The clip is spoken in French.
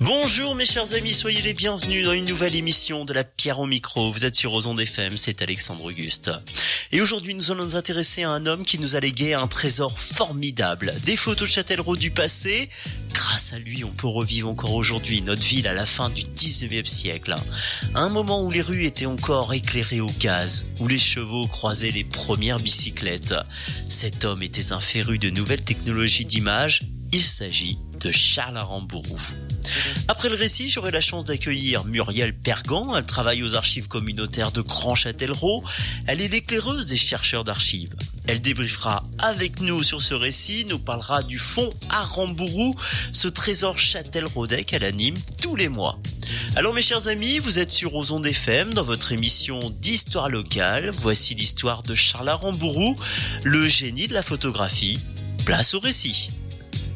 Bonjour mes chers amis, soyez les bienvenus dans une nouvelle émission de la Pierre au micro. Vous êtes sur Ozon FM, c'est Alexandre Auguste. Et aujourd'hui nous allons nous intéresser à un homme qui nous a légué un trésor formidable. Des photos de Châtellerault du passé. Grâce à lui, on peut revivre encore aujourd'hui notre ville à la fin du 19e siècle. À un moment où les rues étaient encore éclairées au gaz, où les chevaux croisaient les premières bicyclettes. Cet homme était un féru de nouvelles technologies d'image. Il s'agit de Charles Aramburu. Après le récit, j'aurai la chance d'accueillir Muriel Pergan. Elle travaille aux archives communautaires de Grand Châtellerault. Elle est l'éclaireuse des chercheurs d'archives. Elle débriefera avec nous sur ce récit, nous parlera du fonds Aramburu, ce trésor châtelleraudais qu'elle anime tous les mois. Alors mes chers amis, vous êtes sur Ozon FM dans votre émission d'histoire locale. Voici l'histoire de Charles Aramburu, le génie de la photographie. Place au récit.